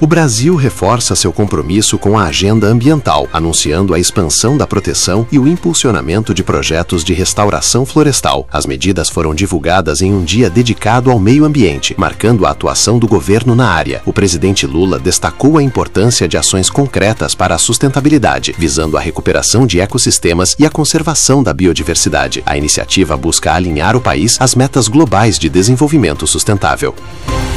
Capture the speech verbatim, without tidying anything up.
O Brasil reforça seu compromisso com a agenda ambiental, anunciando a expansão da proteção e o impulsionamento de projetos de restauração florestal. As medidas foram divulgadas em um dia dedicado ao meio ambiente, marcando a atuação do governo na área. O presidente Lula destacou a importância de ações concretas para a sustentabilidade, visando a recuperação de ecossistemas e a conservação da biodiversidade. A iniciativa busca alinhar o país às metas globais de desenvolvimento sustentável.